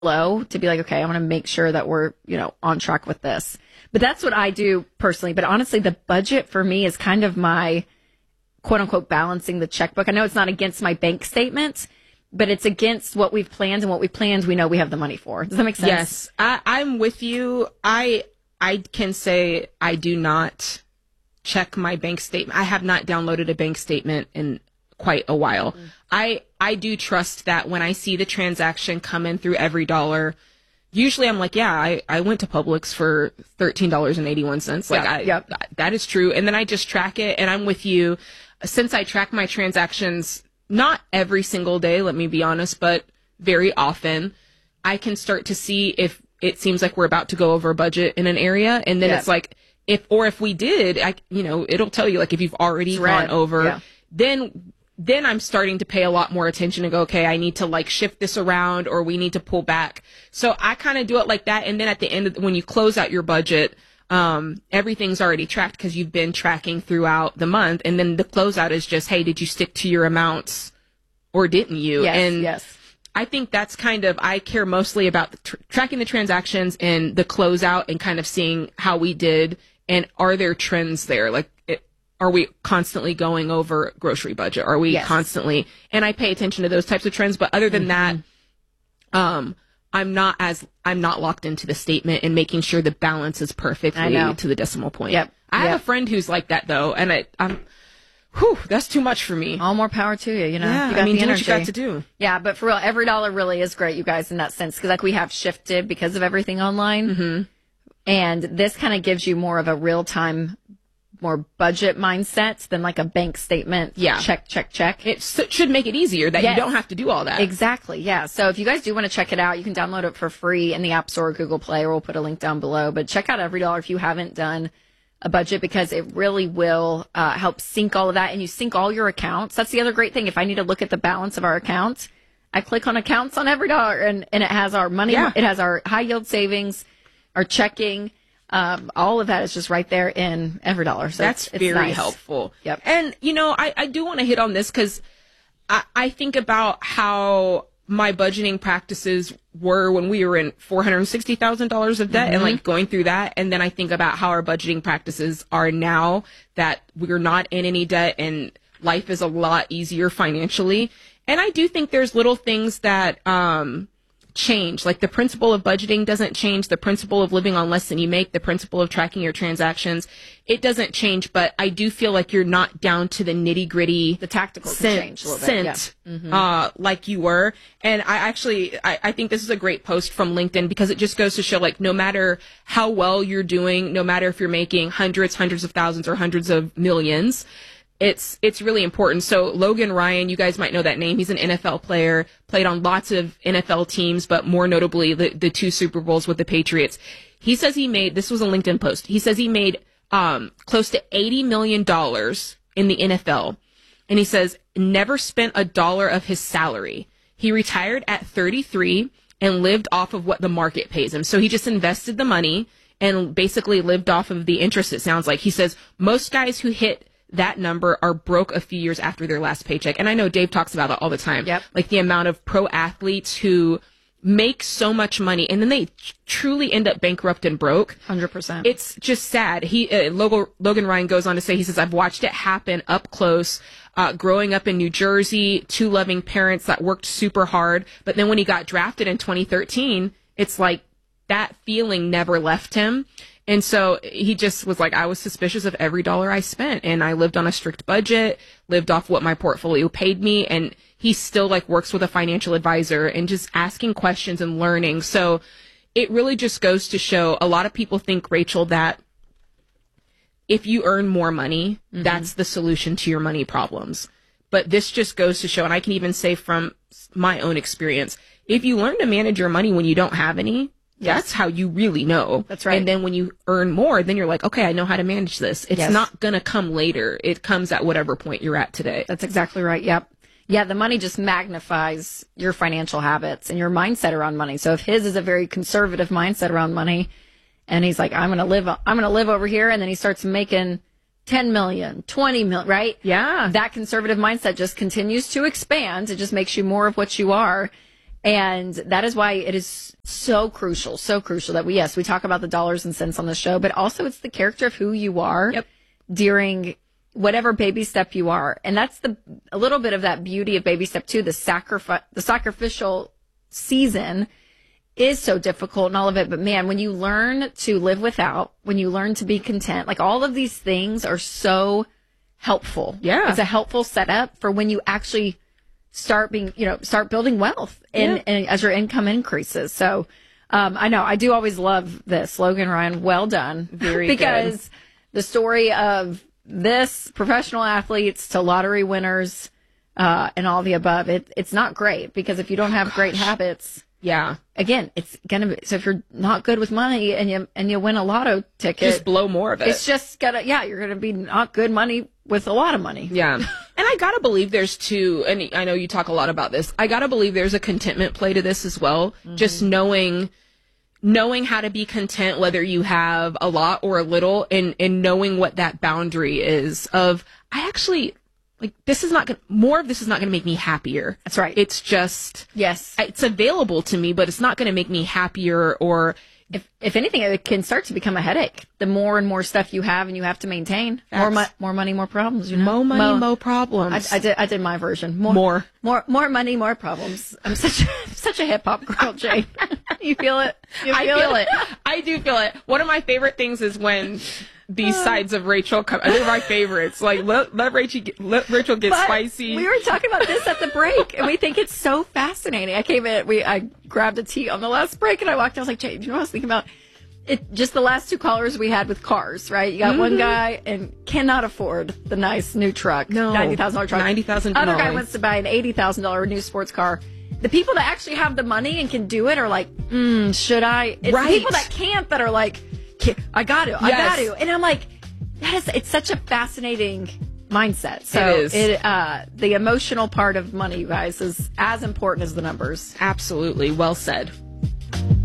below to be like, okay, I want to make sure that we're, on track with this. But that's what I do personally. But honestly, the budget for me is kind of my quote unquote balancing the checkbook. I know it's not against my bank statement, but it's against what we've planned, and what we planned, we know we have the money for. Does that make sense? Yes, I'm with you. I can say I do not check my bank statement. I have not downloaded a bank statement in quite a while. I do trust that when I see the transaction come in through EveryDollar, usually I'm like, yeah, I went to Publix for $13.81. Like, that is true. And then I just track it, and I'm with you. Since I track my transactions, not every single day, let me be honest, but very often, I can start to see if it seems like we're about to go over budget in an area. And then it's like, if we did, it'll tell you, like, if you've already gone over, then I'm starting to pay a lot more attention and go, okay, I need to like shift this around, or we need to pull back. So I kind of do it like that. And then at the end, when you close out your budget, everything's already tracked because you've been tracking throughout the month. And then the closeout is just, hey, did you stick to your amounts or didn't you? Yes. I think that's kind of, I care mostly about tracking the transactions and the closeout and kind of seeing how we did. And are there trends there? Like, are we constantly going over grocery budget? Are we constantly, and I pay attention to those types of trends, but other than that, I'm not locked into the statement and making sure the balance is perfectly to the decimal point. Yep. I have a friend who's like that though. And that's too much for me. All more power to you, Yeah, you got the do what energy. you got to do. Yeah, but for real, EveryDollar really is great, you guys, in that sense. Cause like we have shifted because of everything online. Mm-hmm. And this kind of gives you more of a real time, more budget mindset than like a bank statement. Yeah. Check. It should make it easier that you don't have to do all that. Exactly. Yeah. So if you guys do want to check it out, you can download it for free in the App Store or Google Play, or we'll put a link down below. But check out EveryDollar if you haven't done a budget, because it really will help sync all of that, and you sync all your accounts. That's the other great thing. If I need to look at the balance of our accounts, I click on accounts on EveryDollar, and it has our money. Yeah. It has our high yield savings, our checking. All of that is just right there in EveryDollar. So that's very nice. helpful. Yep. And, I do want to hit on this because I think about how my budgeting practices were when we were in $460,000 of debt and like going through that. And then I think about how our budgeting practices are now that we're not in any debt and life is a lot easier financially. And I do think there's little things that, change. Like the principle of budgeting doesn't change. The principle of living on less than you make, the principle of tracking your transactions, it doesn't change. But I do feel like you're not down to the nitty gritty, the tactical change a little bit. Like you were. And I think this is a great post from LinkedIn because it just goes to show, like, no matter how well you're doing, no matter if you're making hundreds of thousands or hundreds of millions, it's really important. So Logan Ryan, you guys might know that name. He's an NFL player, played on lots of NFL teams, but more notably the 2 Super Bowls with the Patriots. He says this was a LinkedIn post. He says he made close to $80 million in the NFL. And he says never spent a dollar of his salary. He retired at 33 and lived off of what the market pays him. So he just invested the money and basically lived off of the interest, it sounds like. He says most guys who hit that number are broke a few years after their last paycheck. And I know Dave talks about that all the time. Yep. Like the amount of pro athletes who make so much money and then they truly end up bankrupt and broke. 100%. It's just sad. Logan Ryan goes on to say, he says, I've watched it happen up close, growing up in New Jersey, 2 loving parents that worked super hard. But then when he got drafted in 2013, it's like that feeling never left him. And so he just was like, I was suspicious of every dollar I spent, and I lived on a strict budget, lived off what my portfolio paid me. And he still like works with a financial advisor and just asking questions and learning. So it really just goes to show, a lot of people think, Rachel, that if you earn more money, that's the solution to your money problems. But this just goes to show, and I can even say from my own experience, if you learn to manage your money when you don't have any, that's how you really know. That's right. And then when you earn more, then you're like, okay, I know how to manage this. It's not going to come later. It comes at whatever point you're at today. That's exactly right. Yep. Yeah, the money just magnifies your financial habits and your mindset around money. So if his is a very conservative mindset around money, and he's like, I'm going to live over here, and then he starts making 10 million, 20 million, right? Yeah. That conservative mindset just continues to expand. It just makes you more of what you are. And that is why it is so crucial that we talk about the dollars and cents on the show, but also it's the character of who you are during whatever baby step you are. And that's a little bit of that beauty of baby step 2, the sacrificial season is so difficult and all of it. But man, when you learn to live without, when you learn to be content, like all of these things are so helpful. Yeah. It's a helpful setup for when you actually start building wealth and as your income increases. So, I know I do always love this. Logan Ryan, well done. Very because good. The story of this professional athletes to lottery winners, and all the above, it's not great because if you don't have great habits, again, it's going to be, so if you're not good with money and you win a lotto ticket, just blow more of it. It's just you're going to be not good money with a lot of money. Yeah. And I got to believe there's and I know you talk a lot about this. I got to believe there's a contentment play to this as well. Mm-hmm. Just knowing how to be content, whether you have a lot or a little, and knowing what that boundary is of, I actually, like, more of this is not going to make me happier. That's right. It's just, yes, it's available to me, but it's not going to make me happier, or if anything, it can start to become a headache. The more and more stuff you have and you have to maintain, more money, more problems. More money, more problems. I did my version. More money, more problems. I'm such a hip hop girl, Jane. You feel it? I feel it. I do feel it. One of my favorite things is when these sides of Rachel come. They're my favorites. Like let Rachel get spicy. We were talking about this at the break, and we think it's so fascinating. I came in. I grabbed a tea on the last break, and I walked. I was like, Jay, do you know what I was thinking about? It just the last 2 callers we had with cars, right? You got one guy and cannot afford the nice new truck, $90,000 truck. $90,000. Other guy wants to buy an $80,000 new sports car. The people that actually have the money and can do it are like, should I? It's the people that can't that are like, I got to. And I'm like, it's such a fascinating mindset. So it is. The emotional part of money, you guys, is as important as the numbers. Absolutely. Well said.